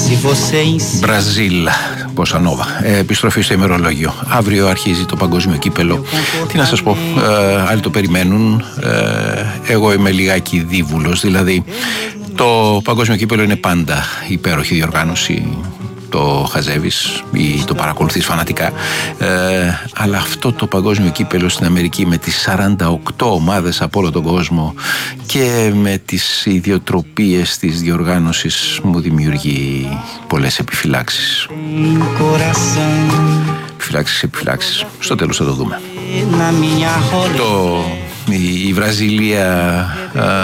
Μπραζίλ, Μπόσα Νόβα. Επιστροφή στο ημερολόγιο. Αύριο αρχίζει το παγκόσμιο κύπελο. Τι να σας πω, άλλοι το περιμένουν. Εγώ είμαι λιγάκι δίβουλος, δηλαδή το παγκόσμιο κύπελο είναι πάντα υπέροχη διοργάνωση. Το χαζεύεις ή το παρακολουθείς φανατικά, αλλά αυτό το παγκόσμιο κύπελο στην Αμερική με τις 48 ομάδες από όλο τον κόσμο και με τις ιδιοτροπίες της διοργάνωσης μου δημιουργεί πολλές επιφυλάξεις. Επιφυλάξεις. Στο τέλος θα το δούμε. Η Βραζιλία